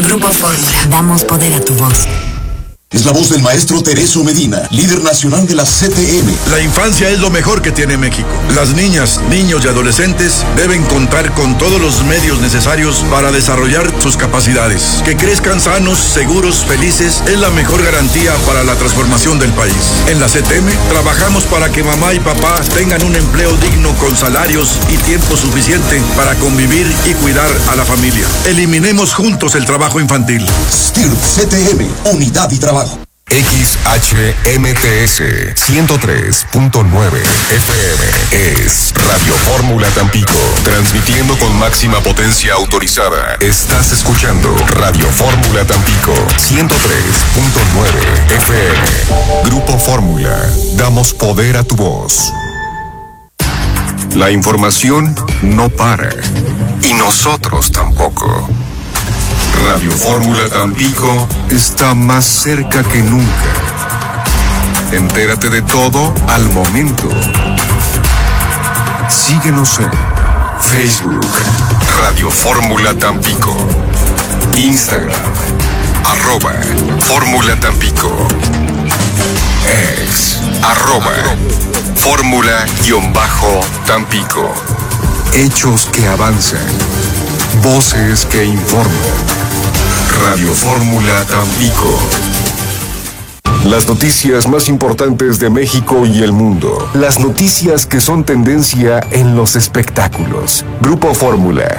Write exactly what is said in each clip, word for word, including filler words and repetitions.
Grupo Fórmula. Damos poder a tu voz. Es la voz del maestro Tereso Medina, líder nacional de la C T M. La infancia es lo mejor que tiene México. Las niñas, niños y adolescentes deben contar con todos los medios necesarios para desarrollar sus capacidades. Que crezcan sanos, seguros, felices es la mejor garantía para la transformación del país. En la C T M trabajamos para que mamá y papá tengan un empleo digno con salarios y tiempo suficiente para convivir y cuidar a la familia. Eliminemos juntos el trabajo infantil. S T I R C T M, unidad y trabajo. X H M T S ciento tres punto nueve F M es Radio Fórmula Tampico, transmitiendo con máxima potencia autorizada. Estás escuchando Radio Fórmula Tampico ciento tres punto nueve F M. Grupo Fórmula, damos poder a tu voz. La información no para, y nosotros tampoco. Radio Fórmula Tampico está más cerca que nunca. Entérate de todo al momento. Síguenos en Facebook, Radio Fórmula Tampico, Instagram, arroba Fórmula Tampico, X, arroba Fórmula-Tampico. Hechos que avanzan, voces que informan. Radio Fórmula Tampico. Las noticias más importantes de México y el mundo. Las noticias que son tendencia en los espectáculos. Grupo Fórmula.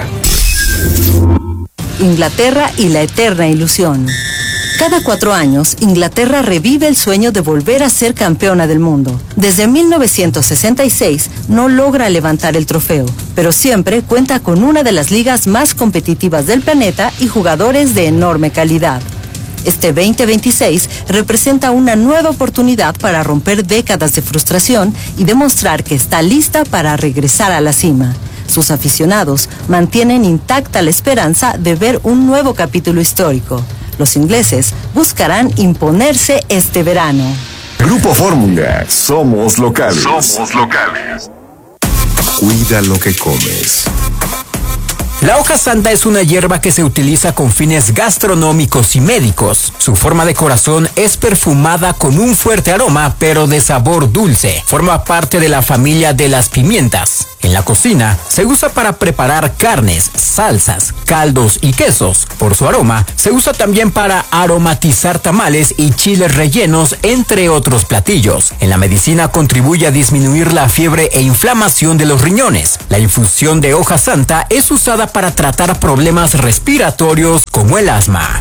Inglaterra y la eterna ilusión. Cada cuatro años, Inglaterra revive el sueño de volver a ser campeona del mundo. Desde mil novecientos sesenta y seis no logra levantar el trofeo, pero siempre cuenta con una de las ligas más competitivas del planeta y jugadores de enorme calidad. Este veinte veintiséis representa una nueva oportunidad para romper décadas de frustración y demostrar que está lista para regresar a la cima. Sus aficionados mantienen intacta la esperanza de ver un nuevo capítulo histórico. Los ingleses buscarán imponerse este verano. Grupo Fórmula, somos locales. Somos locales. Cuida lo que comes. La hoja santa es una hierba que se utiliza con fines gastronómicos y médicos. Su forma de corazón es perfumada con un fuerte aroma, pero de sabor dulce. Forma parte de la familia de las pimientas. En la cocina se usa para preparar carnes, salsas, caldos y quesos. Por su aroma, se usa también para aromatizar tamales y chiles rellenos, entre otros platillos. En la medicina contribuye a disminuir la fiebre e inflamación de los riñones. La infusión de hoja santa es usada para tratar problemas respiratorios como el asma.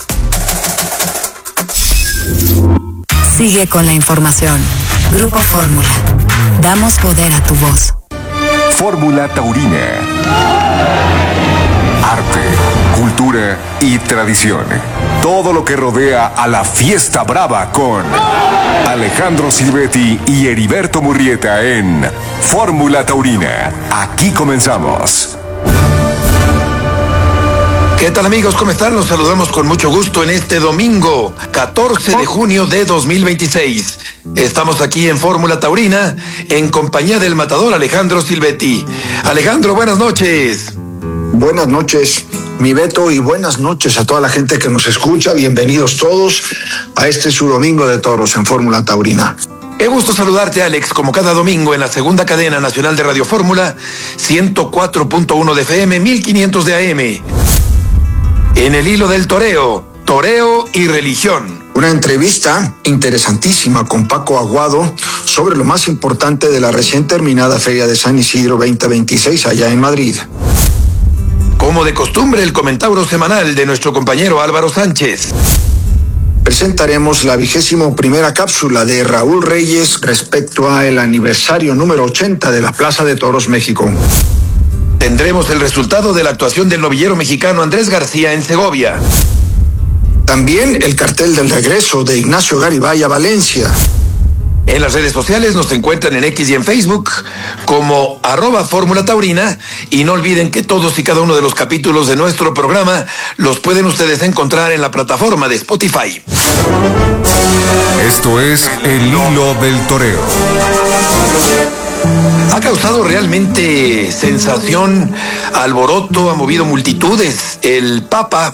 Sigue con la información. Grupo Fórmula. Damos poder a tu voz. Fórmula Taurina. Arte, cultura y tradición. Todo lo que rodea a la fiesta brava con Alejandro Silvetti y Heriberto Murrieta en Fórmula Taurina. Aquí comenzamos. ¿Qué tal, amigos? ¿Cómo están? Los saludamos con mucho gusto en este domingo, catorce de junio de dos mil veintiséis. Estamos aquí en Fórmula Taurina, en compañía del matador Alejandro Silvetti. Alejandro, buenas noches. Buenas noches, mi Beto, y buenas noches a toda la gente que nos escucha. Bienvenidos todos a este su domingo de toros en Fórmula Taurina. Qué gusto saludarte, Alex, como cada domingo en la segunda cadena nacional de Radio Fórmula, ciento cuatro punto uno de F M, mil quinientos de A M. En el hilo del toreo, toreo y religión. Una entrevista interesantísima con Paco Aguado sobre lo más importante de la recién terminada Feria de San Isidro veinte veintiséis allá en Madrid. Como de costumbre, el comentario semanal de nuestro compañero Álvaro Sánchez. Presentaremos la vigésimo primera cápsula de Raúl Reyes respecto al aniversario número ochenta de la Plaza de Toros México. Tendremos el resultado de la actuación del novillero mexicano Andrés García en Segovia. También el cartel del regreso de Ignacio Garibay a Valencia. En las redes sociales nos encuentran en X y en Facebook como arroba Fórmula Taurina, y no olviden que todos y cada uno de los capítulos de nuestro programa los pueden ustedes encontrar en la plataforma de Spotify. Esto es El Hilo del Toreo. Ha causado realmente sensación, alboroto, ha movido multitudes. El Papa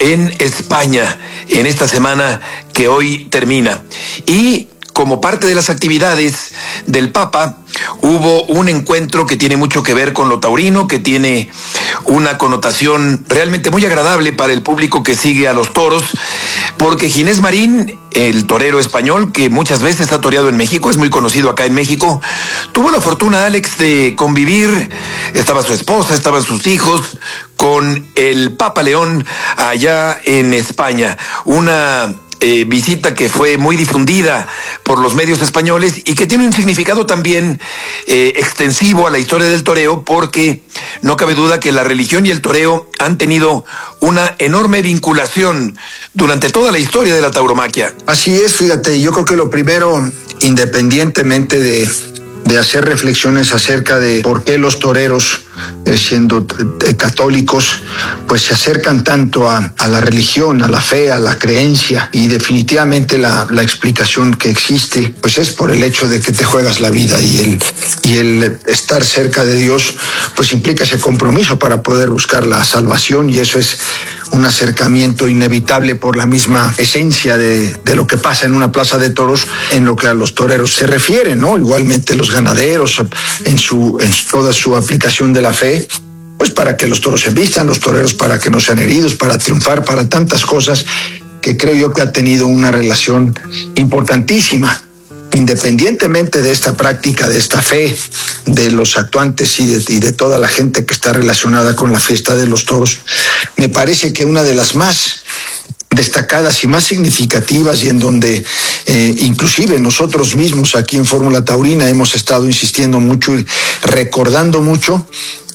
en España en esta semana que hoy termina. Y como parte de las actividades del Papa, hubo un encuentro que tiene mucho que ver con lo taurino, que tiene una connotación realmente muy agradable para el público que sigue a los toros, porque Ginés Marín, el torero español, que muchas veces ha toreado en México, es muy conocido acá en México, tuvo la fortuna, Alex, de convivir, estaba su esposa, estaban sus hijos, con el Papa León allá en España. Una Eh, visita que fue muy difundida por los medios españoles y que tiene un significado también eh, extensivo a la historia del toreo, porque no cabe duda que la religión y el toreo han tenido una enorme vinculación durante toda la historia de la tauromaquia. Así es, fíjate, yo creo que lo primero, independientemente de, de hacer reflexiones acerca de por qué los toreros, eh, siendo eh, católicos, pues se acercan tanto a, a la religión, a la fe, a la creencia, y definitivamente la, la explicación que existe, pues es por el hecho de que te juegas la vida, y el, y el estar cerca de Dios, pues implica ese compromiso para poder buscar la salvación, y eso es un acercamiento inevitable por la misma esencia de, de lo que pasa en una plaza de toros en lo que a los toreros se refiere, ¿no? Igualmente los ganaderos, en su en toda su aplicación de la fe, pues para que los toros se vistan, los toreros para que no sean heridos, para triunfar, para tantas cosas que creo yo que ha tenido una relación importantísima. Independientemente de esta práctica, de esta fe, de los actuantes y de, y de toda la gente que está relacionada con la fiesta de los toros, me parece que una de las más destacadas y más significativas, y en donde eh, inclusive nosotros mismos aquí en Fórmula Taurina hemos estado insistiendo mucho y recordando mucho,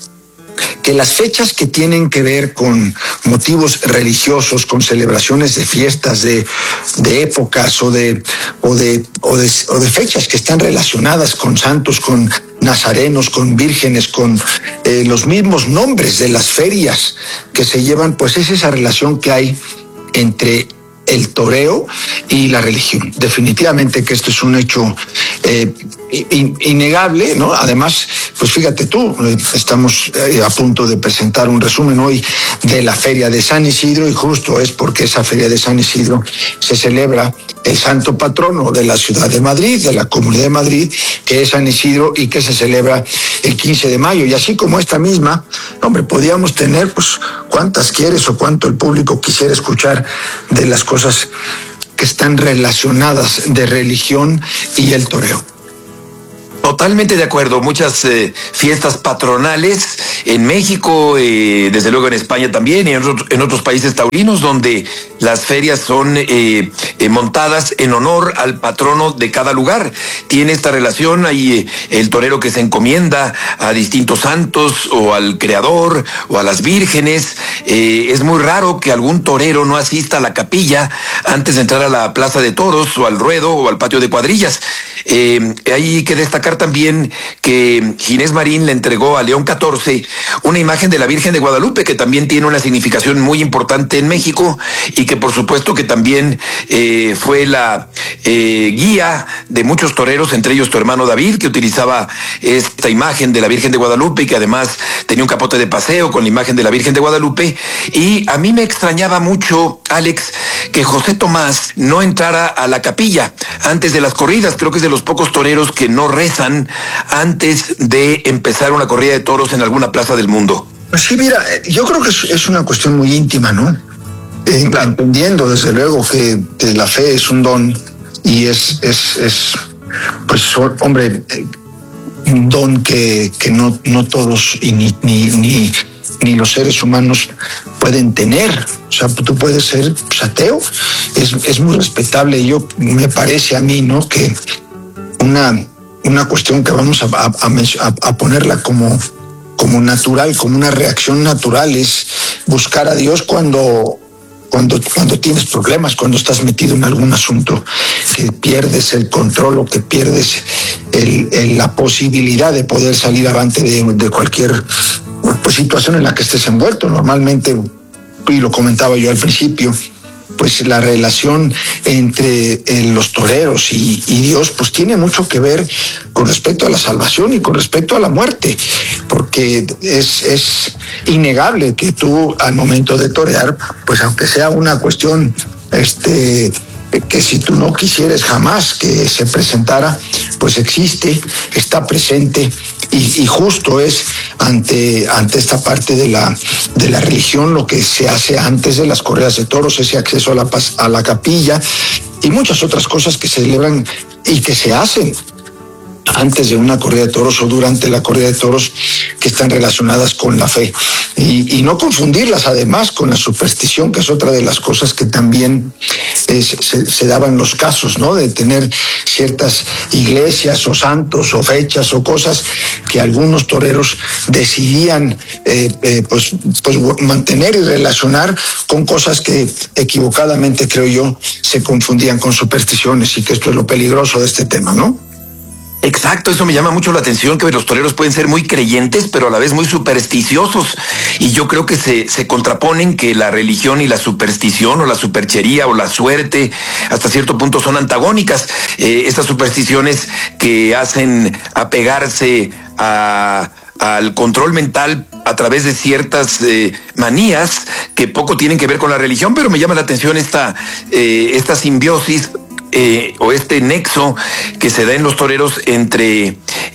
que las fechas que tienen que ver con motivos religiosos, con celebraciones de fiestas, de, de épocas o de, o, de, o, de, o de fechas que están relacionadas con santos, con nazarenos, con vírgenes, con eh, los mismos nombres de las ferias que se llevan, pues es esa relación que hay entre el toreo y la religión. Definitivamente que esto es un hecho eh, in, innegable, ¿no? Además, pues fíjate tú, eh, estamos eh, a punto de presentar un resumen hoy de la Feria de San Isidro, y justo es porque esa Feria de San Isidro se celebra el santo patrono de la ciudad de Madrid, de la Comunidad de Madrid, que es San Isidro, y que se celebra el quince de mayo. Y así como esta misma, hombre, podíamos tener, pues, cuántas quieres o cuánto el público quisiera escuchar de las cosas que están relacionadas de religión y el toreo. Totalmente de acuerdo, muchas eh, fiestas patronales en México, eh, desde luego en España también, y en otros, en otros países taurinos, donde las ferias son eh, eh, montadas en honor al patrono de cada lugar. Tiene esta relación, hay eh, el torero que se encomienda a distintos santos, o al creador, o a las vírgenes. Eh, es muy raro que algún torero no asista a la capilla antes de entrar a la plaza de toros, o al ruedo, o al patio de cuadrillas. Eh, hay que destacar también que Ginés Marín le entregó a León catorce una imagen de la Virgen de Guadalupe, que también tiene una significación muy importante en México, y que por supuesto que también eh, fue la eh, guía de muchos toreros, entre ellos tu hermano David, que utilizaba esta imagen de la Virgen de Guadalupe, y que además tenía un capote de paseo con la imagen de la Virgen de Guadalupe. Y a mí me extrañaba mucho, Alex, que José Tomás no entrara a la capilla antes de las corridas. Creo que es de los pocos toreros que no rezan antes de empezar una corrida de toros en alguna plaza del mundo. Pues sí, mira, yo creo que es, es una cuestión muy íntima, ¿no? Eh, claro. Entendiendo desde luego que, que la fe es un don, y es, es, es pues, hombre, eh, un don que, que no, no todos y ni, ni, ni, ni los seres humanos pueden tener. O sea, tú puedes ser pues, ateo, es, es muy respetable. Yo, me parece a mí, ¿no?, que una, una cuestión que vamos a, a, a, a ponerla como, como natural, como una reacción natural, es buscar a Dios cuando, cuando, cuando tienes problemas, cuando estás metido en algún asunto, que pierdes el control o que pierdes el, el, la posibilidad de poder salir avante de, de cualquier pues, situación en la que estés envuelto. Normalmente, y lo comentaba yo al principio, pues la relación entre eh, los toreros y, y Dios, pues tiene mucho que ver con respecto a la salvación y con respecto a la muerte, porque es, es innegable que tú al momento de torear, pues aunque sea una cuestión, este, que si tú no quisieras jamás que se presentara, pues existe, está presente. Y, y justo es ante, ante esta parte de la, de la religión lo que se hace antes de las corridas de toros, ese acceso a la, a la capilla y muchas otras cosas que se celebran y que se hacen antes de una corrida de toros o durante la corrida de toros, que están relacionadas con la fe. Y, y no confundirlas además con la superstición, que es otra de las cosas que también eh, se, se daban los casos, ¿no? De tener ciertas iglesias o santos o fechas o cosas que algunos toreros decidían eh, eh, pues, pues mantener y relacionar con cosas que equivocadamente, creo yo, se confundían con supersticiones, y que esto es lo peligroso de este tema, ¿no? Exacto, eso me llama mucho la atención, que los toreros pueden ser muy creyentes, pero a la vez muy supersticiosos. Y yo creo que se, se contraponen, que la religión y la superstición o la superchería o la suerte hasta cierto punto son antagónicas. Eh, estas supersticiones que hacen apegarse a... al control mental a través de ciertas eh, manías que poco tienen que ver con la religión, pero me llama la atención esta, eh, esta simbiosis eh, o este nexo que se da en los toreros entre,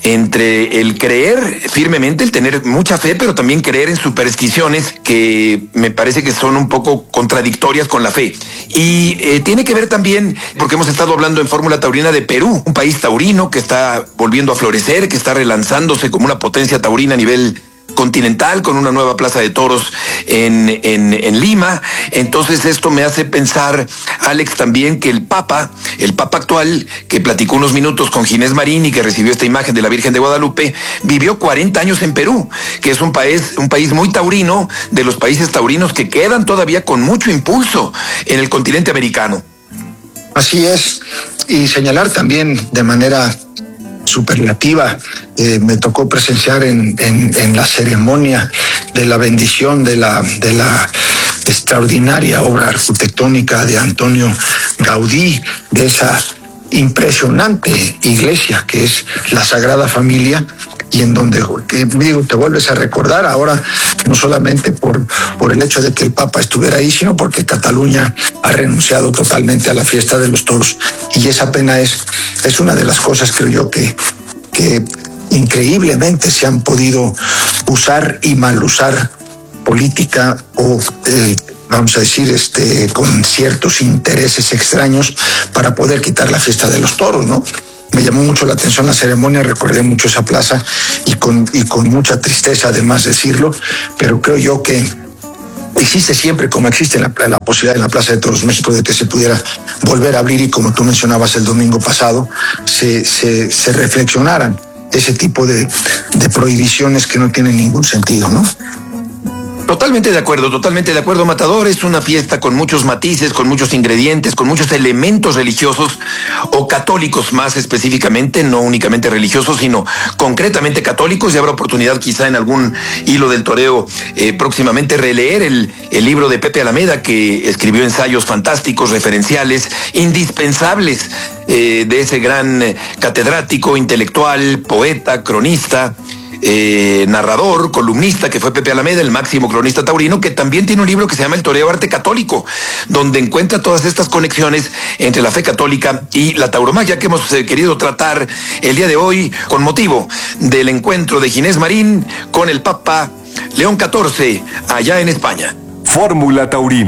entre el creer firmemente, el tener mucha fe, pero también creer en supersticiones que me parece que son un poco contradictorias con la fe. Y eh, tiene que ver también, porque hemos estado hablando en Fórmula Taurina de Perú, un país taurino que está volviendo a florecer, que está relanzándose como una potencia taurina a nivel continental, con una nueva plaza de toros en, en, en Lima. Entonces esto me hace pensar, Alex, también que el Papa, el Papa actual, que platicó unos minutos con Ginés Marín y que recibió esta imagen de la Virgen de Guadalupe, vivió cuarenta años en Perú, que es un país, un país muy taurino, de los países taurinos que quedan todavía con mucho impulso en el continente americano. Así es, y señalar también de manera superlativa, eh, me tocó presenciar en, en, en la ceremonia de la bendición de la, de la extraordinaria obra arquitectónica de Antonio Gaudí, de esa impresionante iglesia que es la Sagrada Familia, y en donde que, digo, te vuelves a recordar ahora, no solamente por, por el hecho de que el Papa estuviera ahí, sino porque Cataluña ha renunciado totalmente a la fiesta de los toros. Y esa pena es, es una de las cosas, creo yo, que, que increíblemente se han podido usar y mal usar política o eh, vamos a decir, este, con ciertos intereses extraños para poder quitar la fiesta de los toros, ¿no? Me llamó mucho la atención la ceremonia, recordé mucho esa plaza y con, y con mucha tristeza además decirlo, pero creo yo que existe siempre, como existe la, la posibilidad en la Plaza de Toros México de que se pudiera volver a abrir, y como tú mencionabas el domingo pasado, se, se, se reflexionaran ese tipo de, de prohibiciones que no tienen ningún sentido, ¿no? Totalmente de acuerdo, totalmente de acuerdo, Matador. Es una fiesta con muchos matices, con muchos ingredientes, con muchos elementos religiosos o católicos más específicamente, no únicamente religiosos, sino concretamente católicos. Y habrá oportunidad quizá en algún hilo del toreo eh, próximamente releer el, el libro de Pepe Alameda, que escribió ensayos fantásticos, referenciales, indispensables eh, de ese gran catedrático, intelectual, poeta, cronista, Eh, narrador, columnista, que fue Pepe Alameda, el máximo cronista taurino, que también tiene un libro que se llama El Toreo Arte Católico, donde encuentra todas estas conexiones entre la fe católica y la tauromaquia que hemos eh, querido tratar el día de hoy con motivo del encuentro de Ginés Marín con el Papa León catorce allá en España. Fórmula Taurina.